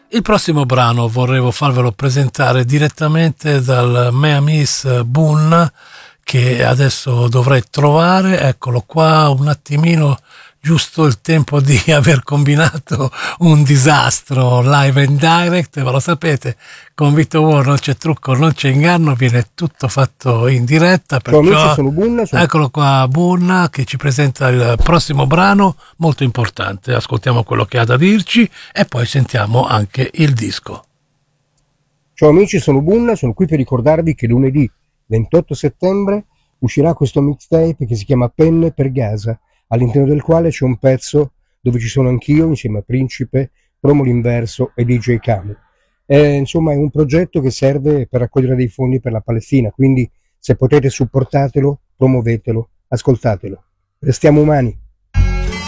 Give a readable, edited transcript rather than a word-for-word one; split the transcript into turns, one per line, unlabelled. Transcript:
Il prossimo brano volevo farvelo presentare direttamente dal Mea Miss Bunna, che adesso dovrei trovare. Eccolo qua, un attimino, giusto il tempo di aver combinato un disastro live and direct, ma lo sapete, con Vito War non c'è trucco, non c'è inganno, viene tutto fatto in diretta, perciò
sono Bunna,
eccolo qua Bunna che ci presenta il prossimo brano molto importante. Ascoltiamo quello che ha da dirci e poi sentiamo anche il disco.
Ciao amici, sono Bunna, sono qui per ricordarvi che lunedì 28 settembre uscirà questo mixtape che si chiama Penne per Gaza, all'interno del quale c'è un pezzo dove ci sono anch'io insieme a Principe, Promo l'Inverso e DJ Camu. Insomma è un progetto che serve per raccogliere dei fondi per la Palestina, quindi se potete supportatelo, promuovetelo, ascoltatelo. Restiamo umani.